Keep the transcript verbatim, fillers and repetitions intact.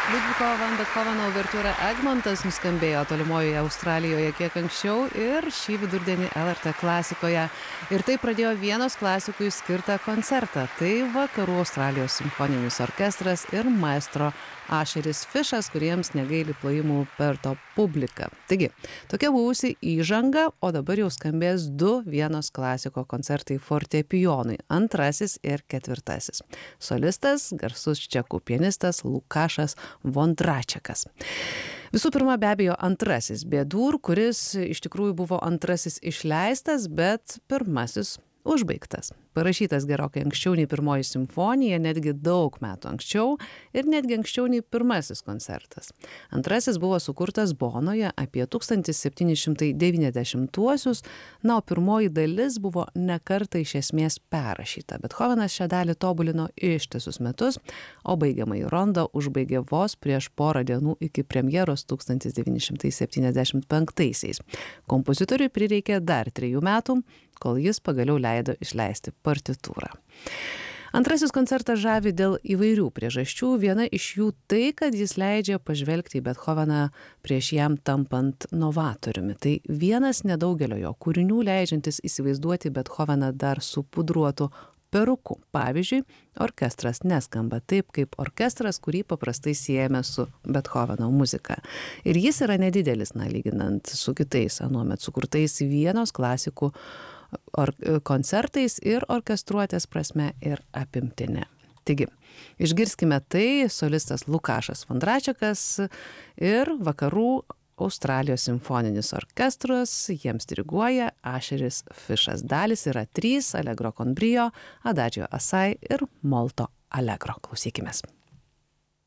Liudviko van Bethoveno uvertiūra Egmontas nuskambėjo tolimojoje Australijoje kiek anksčiau ir šį vidurdienį L R T klasikoje. Ir tai pradėjo vienos klasikui skirtą koncertą. Tai Vakarų Australijos simfoninis orkestras ir maestro Asheris Fishas, kuriems negaili plojimų per to publiką. Taigi, tokia buvusi įžanga, o dabar jau skambės du vienos klasiko koncertai fortepijonui, antrasis ir ketvirtasis. Solistas, garsus čekų pianistas Lukašas Vondračekas. Visų pirma, be abejo, antrasis B-dur, kuris iš tikrųjų buvo antrasis išleistas, bet pirmasis užbaigtas. Parašytas gerokai anksčiau nei pirmoji simfonija, netgi daug metų anksčiau ir netgi anksčiau nei pirmasis koncertas. Antrasis buvo sukurtas Bonoje apie tūkstantis septyni šimtai devyniasdešimtuosius, na, o pirmoji dalis buvo ne kartą iš esmės perrašyta. Bethovenas šią dalį tobulino ištisus metus, o baigiamąjį rondą užbaigė vos prieš porą dienų iki premjeros tūkstantis devyni šimtai septyniasdešimt penktaisiais. Kompozitoriui prireikė dar trejų metų, kol jis pagaliau leido išleisti partitūrą. Antrasis koncertas žavi dėl įvairių priežasčių. Viena iš jų tai, kad jis leidžia pažvelgti į Bethoveną prieš jam tampant novatoriumi. Tai vienas nedaugelio jo kūrinių leidžiantis įsivaizduoti Bethoveną dar su pudruotu peruku. Pavyzdžiui, orkestras neskamba taip, kaip orkestras, kurį paprastai siejame su Bethoveno muzika. Ir jis yra nedidelis, na, lyginant su kitais anuomet sukurtais vienos klasikų Or, koncertais ir orkestruotės prasme ir apimtine. Taigi, išgirskime tai solistas Lukašas Vondračekas ir Vakarų Australijos simfoninis orkestras, jiems diriguoja Asheris Fishas. Dalys yra trys: Allegro con brio, Adagio assai ir Molto allegro. Klausykimės.